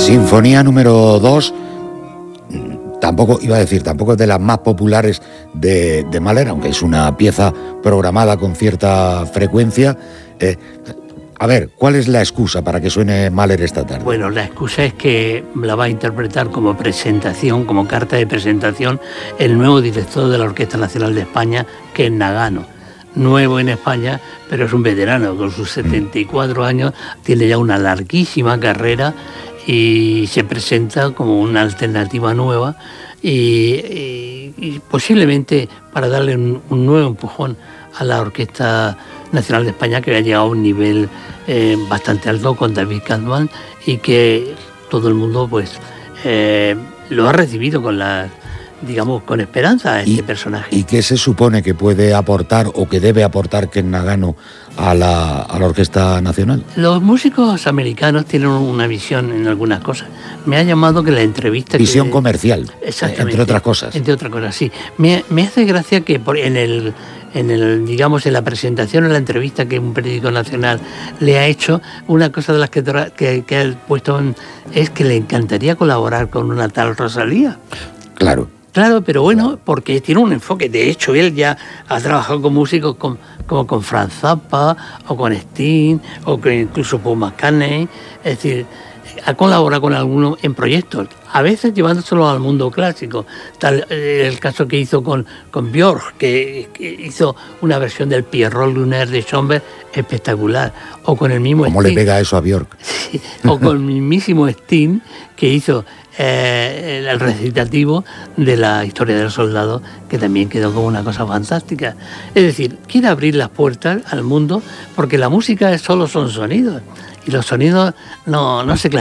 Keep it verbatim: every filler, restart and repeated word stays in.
Sinfonía número dos, tampoco, iba a decir, tampoco es de las más populares de, de Mahler, aunque es una pieza programada con cierta frecuencia. Eh, a ver, ¿cuál es la excusa para que suene Mahler esta tarde? Bueno, la excusa es que la va a interpretar como presentación, como carta de presentación, el nuevo director de la Orquesta Nacional de España, que es Nagano. Nuevo en España, pero es un veterano, con sus setenta y cuatro años, tiene ya una larguísima carrera y se presenta como una alternativa nueva y, y, y posiblemente para darle un, un nuevo empujón a la Orquesta Nacional de España, que ha llegado a un nivel eh, bastante alto con David Katzman y que todo el mundo pues eh, lo ha recibido con la digamos, con esperanza a este ¿Y, personaje. ¿Y qué se supone que puede aportar o que debe aportar Ken Nagano a la, a la Orquesta Nacional? Los músicos americanos tienen una visión en algunas cosas. Me ha llamado que la entrevista... Visión que, comercial, exactamente, entre otras cosas. Entre otras cosas, sí. Me, me hace gracia que por, en el... en el, digamos, en la presentación, en la entrevista que un periódico nacional le ha hecho, una cosa de las que, que, que ha puesto en, es que le encantaría colaborar con una tal Rosalía. Claro. Claro, pero bueno, porque tiene un enfoque. De hecho, él ya ha trabajado con músicos con, como con Frank Zappa, o con Sting, o con incluso Paul McCartney. Es decir, ha colaborado con algunos en proyectos, a veces llevándoselo al mundo clásico. Tal eh, el caso que hizo con, con Björk, que, que hizo una versión del Pierrot Lunaire de Schoenberg espectacular. O con el mismo ¿Cómo Sting, le pega eso a Björk? Sí, o con el mismísimo Sting, que hizo eh, el recitativo de la historia del soldado, que también quedó como una cosa fantástica. Es decir, quiere abrir las puertas al mundo, porque la música solo son sonidos, y los sonidos no, no se clasifican.